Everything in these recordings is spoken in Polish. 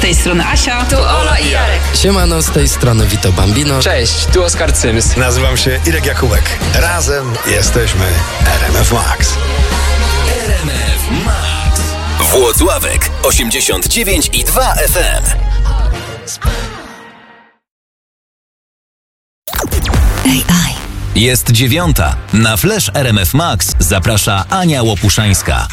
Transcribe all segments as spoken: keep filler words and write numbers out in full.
tej strony Asia. Tu Ola i Jarek. Siemano, z tej strony Vito Bambino. Cześć, tu Oskar Cyms. Nazywam się Irek Jakubek. Razem jesteśmy R M F Max. R M F Max. Włocławek osiemdziesiąt dziewięć i dwa F M. A I. Jest dziewiąta. Na Flash R M F Max zaprasza Ania Łopuszańska.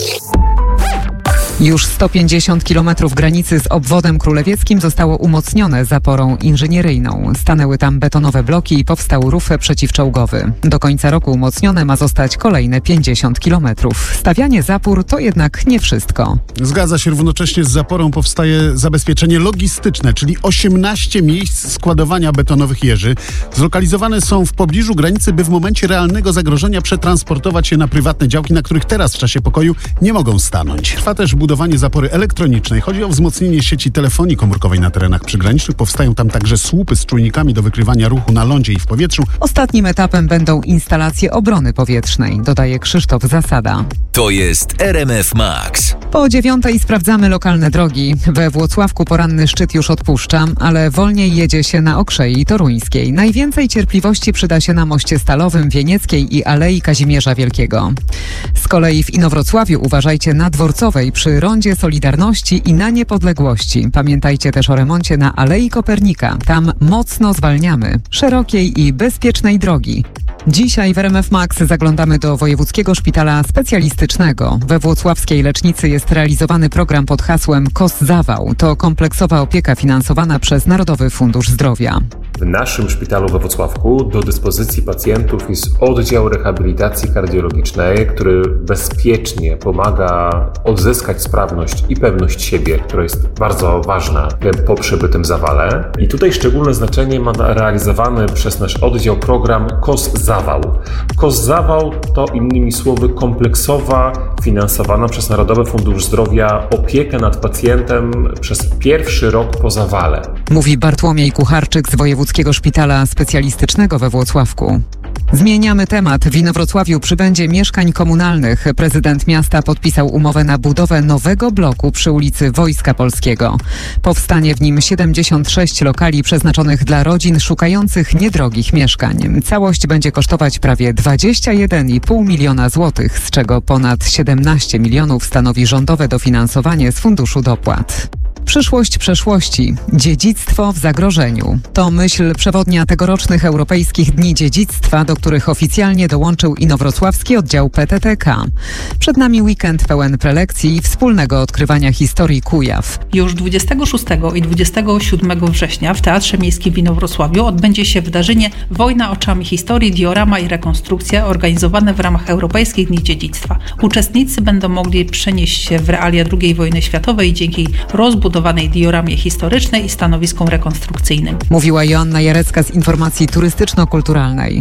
Już sto pięćdziesiąt kilometrów granicy z obwodem królewieckim zostało umocnione zaporą inżynieryjną. Stanęły tam betonowe bloki i powstał rów przeciwczołgowy. Do końca roku umocnione ma zostać kolejne pięćdziesiąt kilometrów. Stawianie zapór to jednak nie wszystko. Zgadza się, równocześnie z zaporą powstaje zabezpieczenie logistyczne, czyli osiemnaście miejsc składowania betonowych jeży. Zlokalizowane są w pobliżu granicy, by w momencie realnego zagrożenia przetransportować je na prywatne działki, na których teraz w czasie pokoju nie mogą stanąć. Trwa też budowanie zapory elektronicznej. Chodzi o wzmocnienie sieci telefonii komórkowej na terenach przygranicznych. Powstają tam także słupy z czujnikami do wykrywania ruchu na lądzie i w powietrzu. Ostatnim etapem będą instalacje obrony powietrznej, dodaje Krzysztof Zasada. To jest R M F Max. Po dziewiątej sprawdzamy lokalne drogi. We Włocławku poranny szczyt już odpuszcza, ale wolniej jedzie się na Okrzei Toruńskiej. Najwięcej cierpliwości przyda się na moście Stalowym, Wienieckiej i Alei Kazimierza Wielkiego. Z kolei w Inowrocławiu uważajcie na Dworcowej przy Rondzie Solidarności i na Niepodległości. Pamiętajcie też o remoncie na Alei Kopernika. Tam mocno zwalniamy. Szerokiej i bezpiecznej drogi. Dzisiaj w R M F Max zaglądamy do Wojewódzkiego Szpitala Specjalistycznego. We włocławskiej lecznicy jest realizowany program pod hasłem K O S Zawał. To kompleksowa opieka finansowana przez Narodowy Fundusz Zdrowia. W naszym szpitalu we Włocławku do dyspozycji pacjentów jest oddział rehabilitacji kardiologicznej, który bezpiecznie pomaga odzyskać sprawność i pewność siebie, która jest bardzo ważna po przebytym zawale. I tutaj szczególne znaczenie ma realizowany przez nasz oddział program K O S Zawał. K O S Zawał to innymi słowy kompleksowa, finansowana przez Narodowy Fundusz Zdrowia opieka nad pacjentem przez pierwszy rok po zawale. Mówi Bartłomiej Kucharczyk z Wojewódzkiego Szpitala Specjalistycznego we Włocławku. Zmieniamy temat. W Inowrocławiu przybędzie mieszkań komunalnych. Prezydent miasta podpisał umowę na budowę nowego bloku przy ulicy Wojska Polskiego. Powstanie w nim siedemdziesiąt sześć lokali przeznaczonych dla rodzin szukających niedrogich mieszkań. Całość będzie kosztować prawie dwadzieścia jeden i pół miliona złotych, z czego ponad siedemnaście milionów stanowi rządowe dofinansowanie z Funduszu Dopłat. Przyszłość przeszłości. Dziedzictwo w zagrożeniu. To myśl przewodnia tegorocznych Europejskich Dni Dziedzictwa, do których oficjalnie dołączył inowrocławski oddział P T T K. Przed nami weekend pełen prelekcji i wspólnego odkrywania historii Kujaw. Już dwudziestego szóstego i dwudziestego siódmego września w Teatrze Miejskim w Inowrocławiu odbędzie się wydarzenie Wojna oczami historii, diorama i rekonstrukcja organizowane w ramach Europejskich Dni Dziedzictwa. Uczestnicy będą mogli przenieść się w realia drugiej wojny światowej dzięki rozbudowaniu dioramie historycznej i stanowiskom rekonstrukcyjnym. Mówiła Joanna Jarecka z Informacji Turystyczno-Kulturalnej.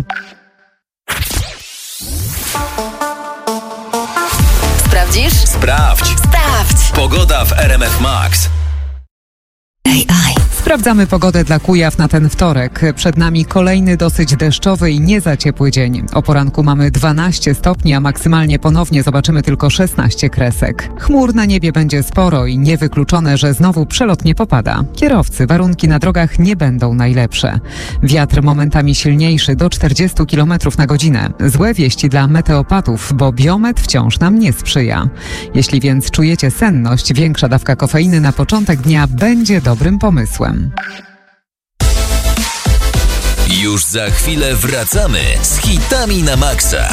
Sprawdzisz? Sprawdź. Sprawdź. Pogoda w R M F Max. A I. Sprawdzamy pogodę dla Kujaw na ten wtorek. Przed nami kolejny dosyć deszczowy i nie za ciepły dzień. O poranku mamy dwanaście stopni, a maksymalnie ponownie zobaczymy tylko szesnaście kresek. Chmur na niebie będzie sporo i niewykluczone, że znowu przelotnie popada. Kierowcy, warunki na drogach nie będą najlepsze. Wiatr momentami silniejszy do czterdziestu kilometrów na godzinę. Złe wieści dla meteopatów, bo biometr wciąż nam nie sprzyja. Jeśli więc czujecie senność, większa dawka kofeiny na początek dnia będzie dobrym pomysłem. Już za chwilę wracamy z hitami na maksa.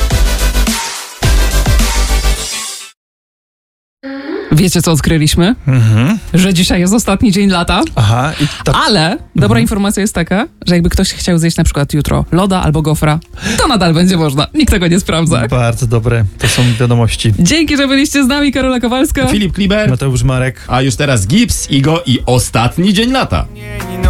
Wiecie, co odkryliśmy? Mhm. Że dzisiaj jest ostatni dzień lata. Aha. I ta... Ale dobra mhm. informacja jest taka, że jakby ktoś chciał zjeść na przykład jutro loda albo gofra, to nadal będzie można. Nikt tego nie sprawdza. Bardzo dobre. To są wiadomości. Dzięki, że byliście z nami. Karola Kowalska, Filip Kliber, Mateusz Marek. a już teraz Gibbs, Igo i ostatni dzień lata.